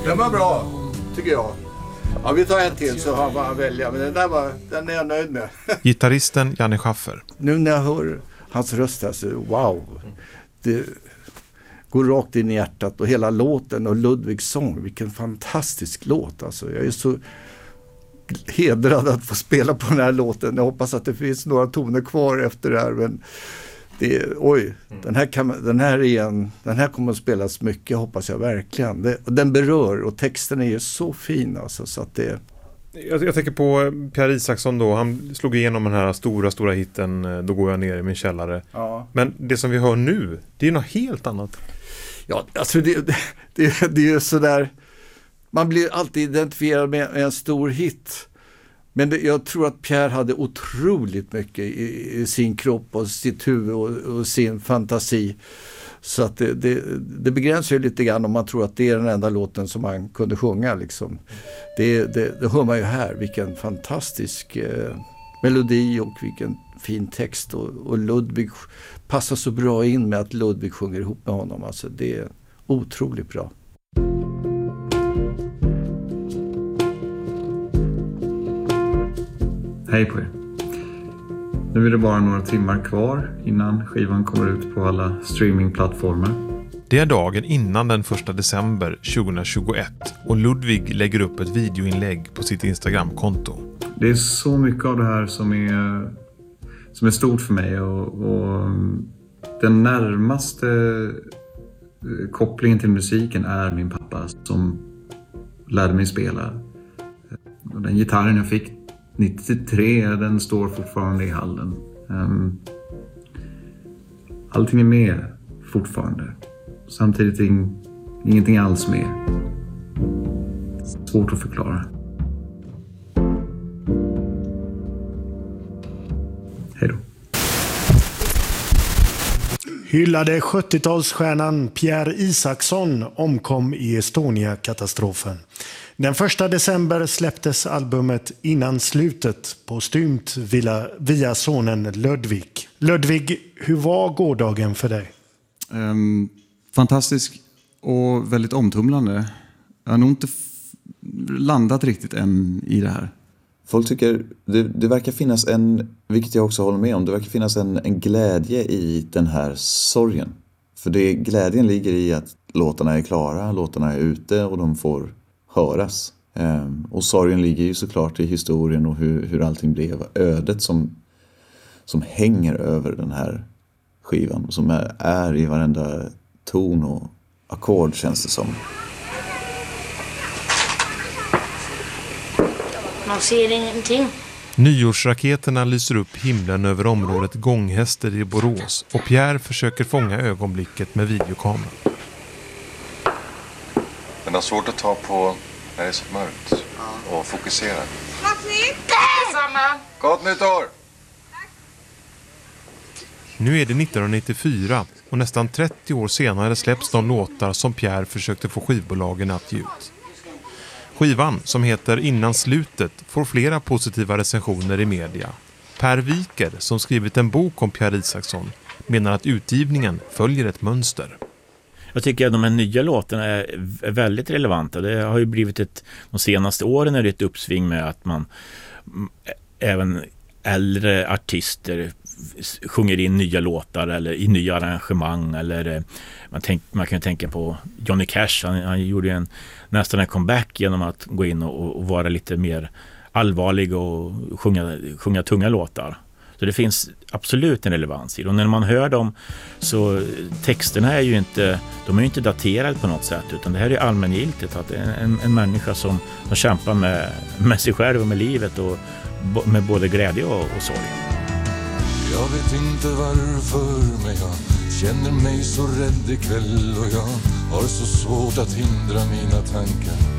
Den var bra, tycker jag. Ja, vi tar en till så har man att välja. Men den är jag nöjd med. Gitarristen Janne Schaffer. Nu när jag hör hans röst här så wow. Det går rakt in i hjärtat. Och hela låten och Ludvigs sång. Vilken fantastisk låt. Alltså, jag är så hedrad att få spela på den här låten. Jag hoppas att det finns några toner kvar efter det här. Men den här kommer att spelas mycket, hoppas jag verkligen. Den berör och texten är ju så fin alltså, så att det... Jag tänker på Pierre Isaksson då, han slog igenom den här stora hitten Då går jag ner i min källare. Ja. Men det som vi hör nu, det är något helt annat. Ja, alltså det är ju sådär, man blir alltid identifierad med en stor hit. Men jag tror att Pierre hade otroligt mycket i sin kropp och sitt huvud och sin fantasi. Så att det begränsar ju lite grann om man tror att det är den enda låten som man kunde sjunga. Liksom. Det hör man ju här. Vilken fantastisk melodi och vilken fin text. Och Ludvig passar så bra in med att Ludvig sjunger ihop med honom. Alltså det är otroligt bra. Hej på er. Nu är det bara några timmar kvar innan skivan kommer ut på alla streamingplattformar. Det är dagen innan den 1 december 2021 och Ludvig lägger upp ett videoinlägg på sitt Instagramkonto. Det är så mycket av det här som är stort för mig och den närmaste kopplingen till musiken är min pappa som lärde mig spela. Och den gitarren jag fick 93, den står fortfarande i hallen. Allting är med fortfarande. Samtidigt ingenting alls med. Svårt att förklara. Hej då. Hyllade 70-talsstjärnan Pierre Isaksson omkom i Estonia-katastrofen. Den 1 december släpptes albumet Innan slutet postumt via sonen Ludvig. Ludvig, hur var gårdagen för dig? Fantastisk och väldigt omtumlande. Jag har nog inte landat riktigt än i det här. Folk tycker, det verkar finnas vilket jag också håller med om, det verkar finnas en glädje i den här sorgen. För glädjen ligger i att låtarna är klara, låtarna är ute och de får höras. Och sorgen ligger ju såklart i historien och hur allting blev. Ödet som hänger över den här skivan och som är i varenda ton och ackord, känns det som. Man ser ingenting. Nyårsraketerna lyser upp himlen över området Gånghäster i Borås och Pierre försöker fånga ögonblicket med videokameran. Den har svårt att ta på när det är så mörkt och fokusera. Detsamma! Gott nytt år! Nu är det 1994 och nästan 30 år senare släpps de låtar som Pierre försökte få skivbolagen att ge ut. Skivan, som heter Innan slutet, får flera positiva recensioner i media. Per Wiker, som skrivit en bok om Pierre Isaksson, menar att utgivningen följer ett mönster. Jag tycker att de här nya låtarna är väldigt relevanta. Det har ju blivit de senaste åren är det ett uppsving med att man även äldre artister sjunger in nya låtar eller i nya arrangemang, eller man kan tänka på Johnny Cash, han gjorde nästan en comeback genom att gå in och vara lite mer allvarlig och sjunga tunga låtar. Så det finns absolut en relevans i det. Och när man hör dem så texterna är ju inte daterade på något sätt, utan det här är allmängiltigt, att det är en människa som kämpar med sig själv och med livet och med både glädje och sorg. Jag vet inte varför, men jag känner mig så rädd ikväll och jag har så svårt att hindra mina tankar.